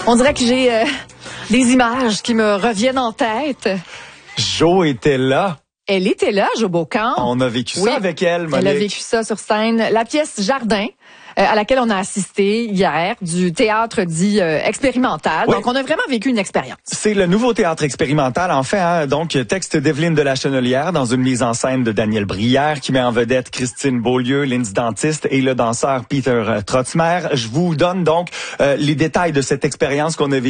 On dirait que j'ai des images qui me reviennent en tête. Jo était là. Elle était là, Jo Beaucamp. On a vécu ça avec elle, Monique. Elle a vécu ça sur scène. La pièce Jardin, à laquelle on a assisté hier, du théâtre dit expérimental. Oui. Donc, on a vraiment vécu une expérience. C'est le nouveau théâtre expérimental, en fait. Donc, texte d'Evelyne de la Chenelière dans une mise en scène de Daniel Brière qui met en vedette Christine Beaulieu, Lindsay Dentiste et le danseur Peter Trotzmer. Je vous donne donc les détails de cette expérience qu'on a vécue.